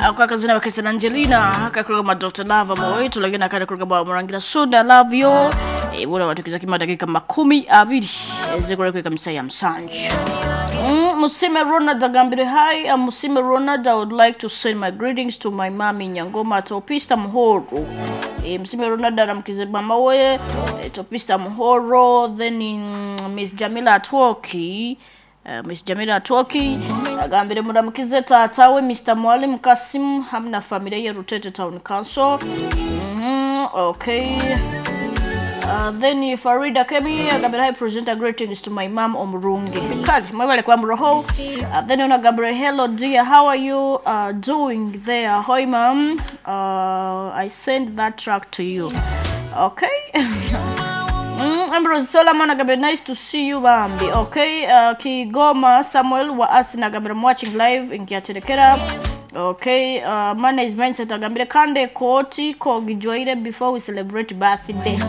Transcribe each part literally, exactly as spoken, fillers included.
akakazina bakesana Angelina akakuruga Doctor Lava moyo tulagena akakuruga ba Murangira Soda love you e bora watukiza kima dakika makumi abiri ezekora kwa kamisa ya msanje. Mm, Musime Ronald agambire hi, I'm Musime Ronald. I would like to send my greetings to my mommy Nyangoma Topista Muhoro. E, Musime Ronald anamkize mama we e, Topista Muhoro, then in Miss Jamila Atwoki. Uh, Miss Jamila Atwoki agambire muramkize tatawe Mister Mwalim Kasim hamna familia ya Rutete Town Council. Mhm, okay. Uh, then Farida Kemi agambire hi, present a greetings to my mom Omurungi. Kati mwebale kwa mroho. Uh, then unagambire hello dear, how are you uh, doing there? Hi mom. Uh, I send that track to you. Okay. Mm, Ambrose Solomon agambire nice to see you Bambi. Okay. Uh, Kigoma Samuel wa Aston agambire watching live in Kiaterekera. Okay, uh, man is mindset agambire kande koti ko gijoire before we celebrate birthday.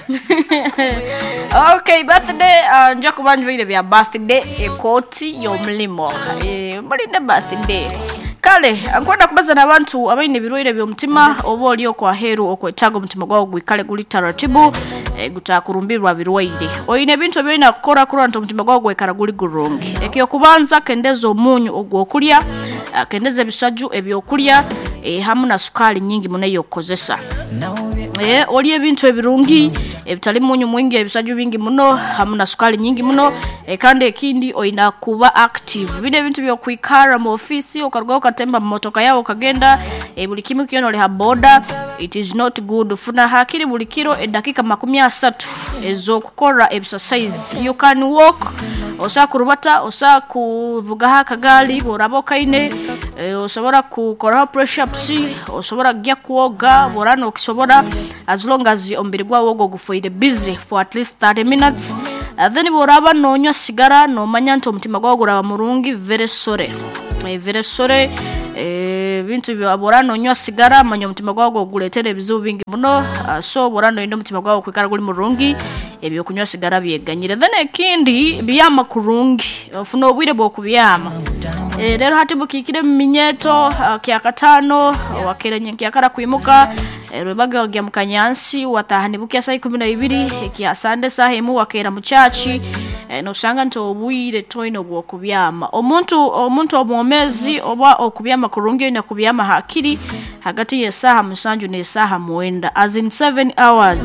Okay, birthday uh, nja kubanjwire bya birthday e koti yo mlimo. Eh, bali ne birthday. Kale akwenda kubaza nabantu abaine birwire byo mutima obo oliyo kwa heru okwetago mutima gwawo gwikale guli taratibu e, gutakurumbirwa birwire. Oyine bintu byina kukora kura nto mutima gwawo gwekara guli gurungi. Ekiyo kubanza kendezo munyu ogwokulya, kendeze bisaju ebyokulya e, hamu na sukali nyingi muneyo kozesa. Eh oli ebintu ebirungi ebitali munyu mwingi ebisaju bingi muno hamu na sukali nyingi muno e, kandi ekindi oyina kuba active bide bintu byo kwikara mu office okaruga okatemba motoka yawo kagenda e, buli kimu kyono le boda it is not good funa hakiri buli kiro e dakika makumi asatu ezo kukora exercise you can walk osa kurubata osa kuvuga hakagali boraboka ine e, osobora kukora press ups osobora gya kuoga borano okisobora as long as ombiri gwawo go gufoire busy for at least thirty minutes. Uh, then boraba nonyo sigara no manyanto mutima gwawo guraba murungi very sorry e, very sorry e, bintu byo borano nyo sigara manyo mutima gwawo guletere bizu bingi muno uh, so borano ino mutima gwawo kwikara guli murungi ebyo kunywa sigara byeganyire then ekindi byama kurungi ofuna obwire bwo kubyama e, rero hatibukikire minyeto uh, kya katano wakerenye kyakara kwimuka Rubaga gya mukanyansi watahani bukia saa kumi na ibiri kya sande sahemu wakera muchachi e, no sanga nto obwire toino bwo kubyama omuntu omuntu omomezi oba okubyama kurungi na kubyama hakiri hagati ya saha musanju ne saha muenda as in seven hours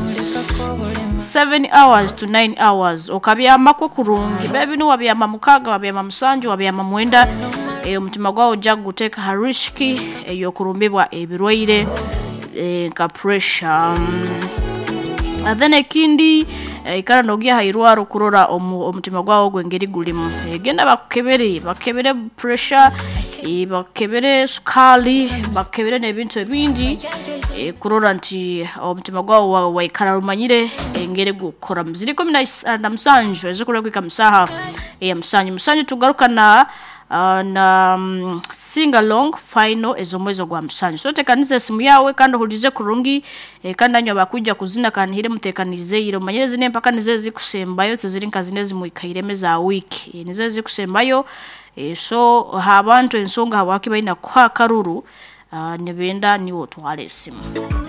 seven hours to nine hours okabyama ko kurungi bebi no wabyama mukaga wabyama musanju wabyama muenda e, omutima gwawo jaguteka harishiki e, yokurumbibwa ebirwaire e, ka pressure um, then ekindi e, ikara nogia hairwaro kurora omutima gwawo gwengeri gulimu e, genda bakebere bakebere pressure e, bakebere sukali bakebere nebintu ebindi e, kurora nti omutima gwawo waikara rumanyire engere gukora muziriko mina na musanjo ezikora kwika musaha e, musanjo musanjo tugaruka na Uh, na um, sing along final ezomwezo gwa msanju so tekanize simu yawe kandi hulize kurungi e, kandi anyo bakuja kuzina kanhire mutekanize iro manyere zine mpaka nizezi kusembayo tuziri nkazinezi muikaireme za wiki e, nizezi kusembayo e, so habantu ensonga hawaki baina kwa karuru uh, nibenda niwo twale simu.